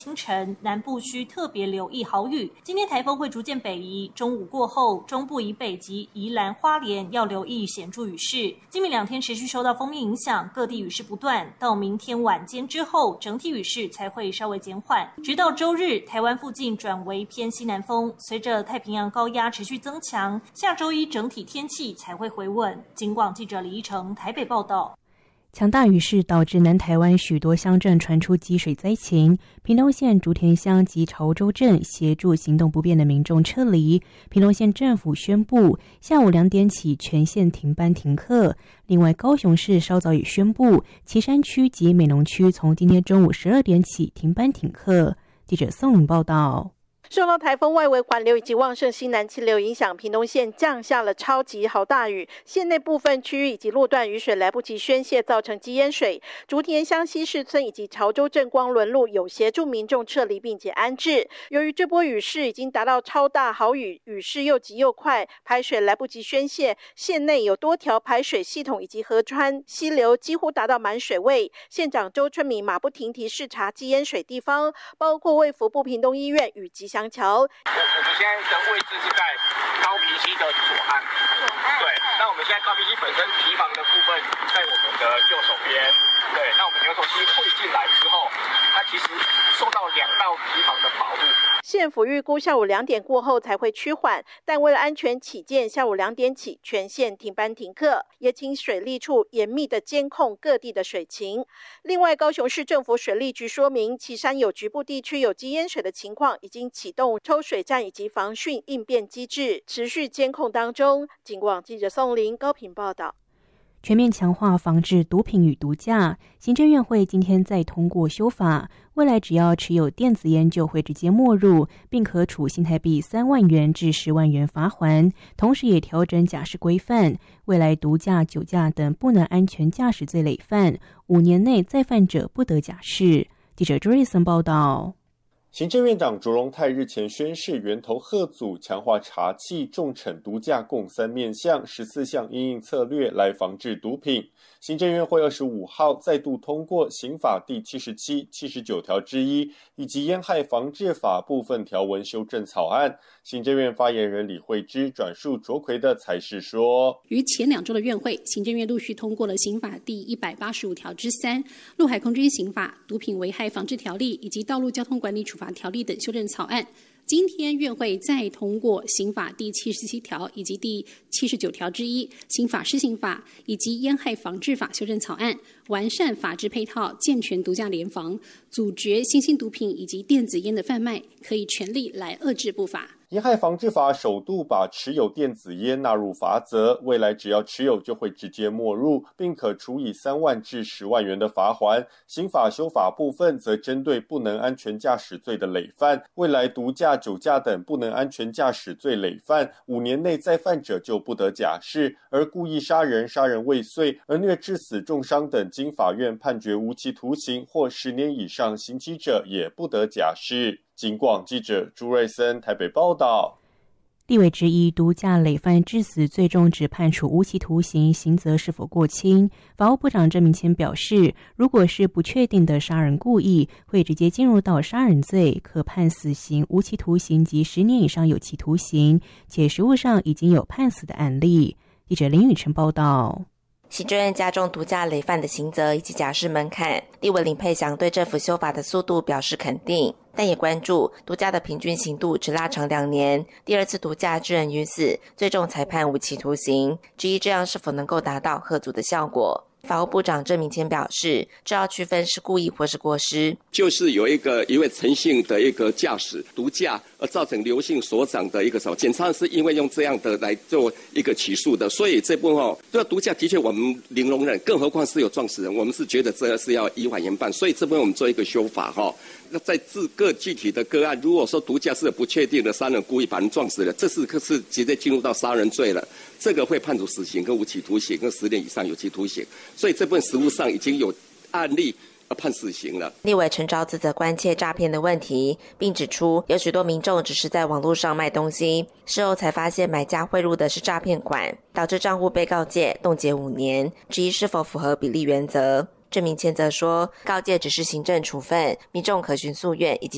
清晨南部需特别留意豪雨，今天台风会逐渐北移，中午过后，中部以北及宜兰花莲要留意显著雨势。今明2天持续受到锋面影响，各地雨势不断，到明天晚间之后，整体雨势才会稍微减缓，直到周日，台湾附近转为偏西南风，随着太平洋高压持续增强，下周一整体天气才会回稳。警广记者李依成台北报道。 强大雨势导致南台湾许多乡镇传出积水灾情，屏东县竹田乡及潮州镇协助行动不便的民众撤离。屏东县政府宣布，下午2点起全县停班停课。另外，高雄市稍早也宣布，旗山区及美浓区从今天中午12点起停班停课。记者宋颖报道。 受到台风外围环流以及旺盛西南气流影响，屏东县降下了超级豪大雨，县内部分区域以及路段雨水来不及宣泄，造成积淹水。竹田乡西市村以及潮州镇光仑路有协助民众撤离并且安置。由于这波雨势已经达到超大豪雨，雨势又急又快，排水来不及宣泄，县内有多条排水系统以及河川溪流几乎达到满水位。县长周春米马不停蹄视察积淹水地方，包括卫福部屏东医院与吉祥桥。我们现在的位置是在高屏溪的左岸，对。那我们现在高屏溪本身堤防的部分在我们的右手边，对。那我们牛头溪汇进来之后，它其实受到2道堤防的保护。 县府预估下午2点过后才会趋缓，但为了安全起见，下午2点起全县停班停课，也请水利处严密的监控各地的水情。另外，高雄市政府水利局说明，旗山有局部地区有积淹水的情况，已经启动抽水站以及防汛应变机制，持续监控当中。警广记者宋林高屏报道。 全面强化防治毒品与毒驾，行政院会今天再通过修法，未来只要持有电子烟就会直接没入，并可处新台币3万元至10万元罚锾。同时也调整驾驶规范，未来毒驾、酒驾等不能安全驾驶罪累犯，5年内再犯者不得假释。记者朱瑞森报道。 行政院长卓荣泰日前宣示，源头吓阻，强化查缉、重惩毒驾共3面向、14项因应策略来防治毒品。行政院会25号再度通过刑法第77、79条之一以及烟害防治法部分条文修正草案。行政院发言人李惠芝转述卓奎的裁示说， 于前2周的院会，行政院陆续通过了刑法第185条之3、陆海空军刑法、毒品危害防治条例以及道路交通管理处罚条例等修正草案。今天院会再通过刑法第77条以及第79条之一、刑法施行法以及烟害防治法修正草案，完善法制配套，健全毒驾联防，阻绝新兴毒品以及电子烟的贩卖，可以全力来遏制不法。 烟害防治法首度把持有电子烟纳入罚则，未来只要持有就会直接没入，并可处以3万至10万元的罚锾。刑法修法部分则针对不能安全驾驶罪的累犯，未来毒驾、酒驾等不能安全驾驶罪累犯，5年内再犯者就不得假释，而故意杀人、杀人未遂、而虐致死、重伤等经法院判决无期徒刑或10年以上刑期者也不得假释。警广记者朱瑞森台北报道。 立委质疑毒驾累犯致死最终只判处无期徒刑，刑责是否过轻？法务部长郑明谦表示，如果是不确定的杀人故意，会直接进入到杀人罪，可判死刑、无期徒刑及10年以上有期徒刑，且实务上已经有判死的案例。记者林宇晨报道。 行政院加重毒驾累犯的刑责以及假释门槛，立委林佩祥对政府修法的速度表示肯定，但也关注毒驾的平均刑度只拉长2年，第2次毒驾致人于死，最终才判无期徒刑，质疑这样是否能够达到吓阻的效果。法务部长郑明谦表示，这要区分是故意或是过失， 就是有一位陈姓的一个驾驶毒驾而造成刘姓所长的一个什么，检察是因为用这样的来做一个起诉的，所以这部分这毒驾的确我们零容忍，更何况是有撞死人，我们是觉得这是要依法严办，所以这部分我们做一个修法那在各具体的个案，如果说毒驾是不确定的杀人故意把人撞死了，这是直接进入到杀人罪了，这个会判处死刑跟无期徒刑跟10年以上有期徒刑，所以这部分实务上已经有案例判死刑了。 立委陈昭自责关切诈骗的问题，并指出有许多民众只是在网络上卖东西，事后才发现买家汇入的是诈骗款，导致账户被告诫冻结5年，质疑是否符合比例原则。郑明谦则说，告诫只是行政处分，民众可循诉愿以及